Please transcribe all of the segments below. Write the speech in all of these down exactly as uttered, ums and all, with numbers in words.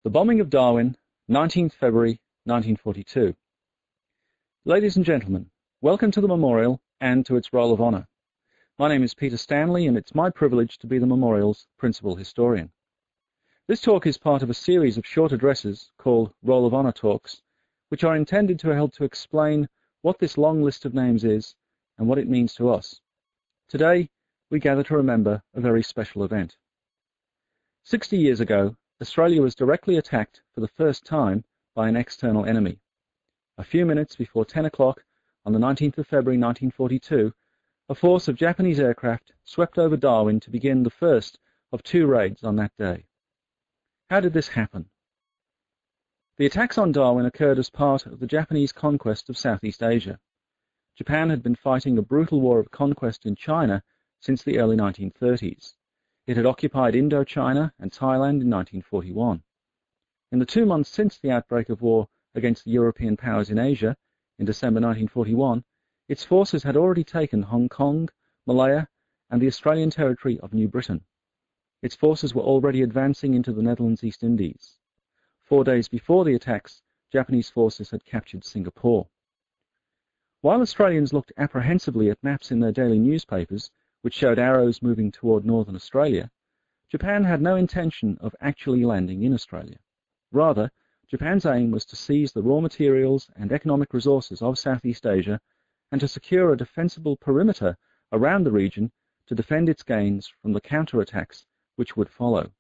The bombing of Darwin, nineteenth February nineteen forty-two. Ladies and gentlemen, welcome to the memorial and to its roll of honour. My name is Peter Stanley, and it's my privilege to be the memorial's principal historian. This talk is part of a series of short addresses called Roll of Honour Talks, which are intended to help to explain what this long list of names is and what it means to us. Today, we gather to remember a very special event. Sixty years ago, Australia was directly attacked for the first time by an external enemy. A few minutes before ten o'clock on the nineteenth of February nineteen forty-two, a force of Japanese aircraft swept over Darwin to begin the first of two raids on that day. How did this happen? The attacks on Darwin occurred as part of the Japanese conquest of Southeast Asia. Japan had been fighting a brutal war of conquest in China since the early nineteen thirties. It had occupied Indochina and Thailand in nineteen forty-one. In the two months since the outbreak of war against the European powers in Asia, in December nineteen forty-one, its forces had already taken Hong Kong, Malaya, and the Australian territory of New Britain. Its forces were already advancing into the Netherlands East Indies. Four days before the attacks, Japanese forces had captured Singapore. While Australians looked apprehensively at maps in their daily newspapers, which showed arrows moving toward northern Australia, Japan had no intention of actually landing in Australia. Rather, Japan's aim was to seize the raw materials and economic resources of Southeast Asia and to secure a defensible perimeter around the region to defend its gains from the counterattacks which would follow.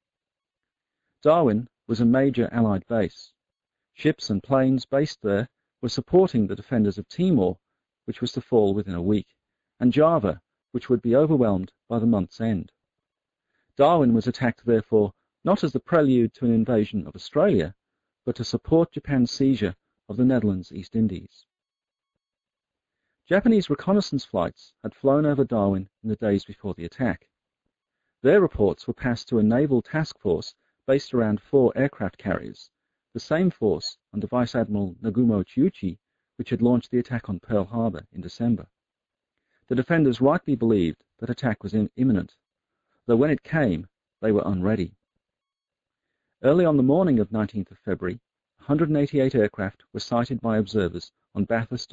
Darwin was a major Allied base. Ships and planes based there were supporting the defenders of Timor, which was to fall within a week, and Java, which would be overwhelmed by the month's end. Darwin was attacked, therefore, not as the prelude to an invasion of Australia, but to support Japan's seizure of the Netherlands East Indies. Japanese reconnaissance flights had flown over Darwin in the days before the attack. Their reports were passed to a naval task force based around four aircraft carriers, the same force under Vice Admiral Nagumo Chiuchi, which had launched the attack on Pearl Harbor in December. The defenders rightly believed that attack was imminent, though when it came, they were unready. Early on the morning of nineteenth of February, one hundred eighty-eight aircraft were sighted by observers on Bathurst